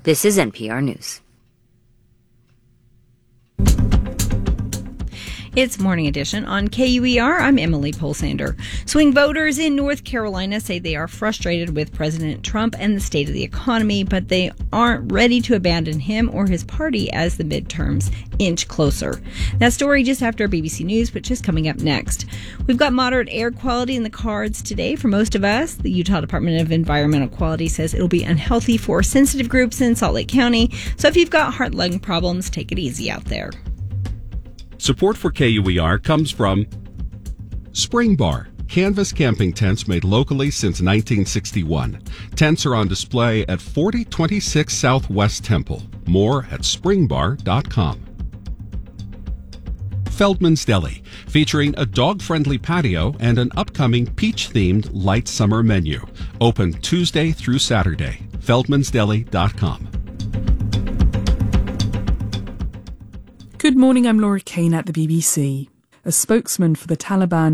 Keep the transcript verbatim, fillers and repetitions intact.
This is N P R News. It's Morning Edition on K U E R. I'm Emily Polsander. Swing voters in North Carolina say they are frustrated with President Trump and the state of the economy, but they aren't ready to abandon him or his party as the midterms inch closer. That story just after B B C News, which is coming up next. We've got moderate air quality in the cards today for most of us. The Utah Department of Environmental Quality says it'll be unhealthy for sensitive groups in Salt Lake County. So if you've got heart-lung problems, take it easy out there. Support for K U E R comes from Spring Bar, canvas camping tents made locally since nineteen sixty-one. Tents are on display at forty twenty-six Southwest Temple. More at spring bar dot com. Feldman's Deli, featuring a dog-friendly patio and an upcoming peach-themed light summer menu. Open Tuesday through Saturday. feldmans deli dot com. Good morning, I'm Laura Kane at the B B C. A spokesman for the Taliban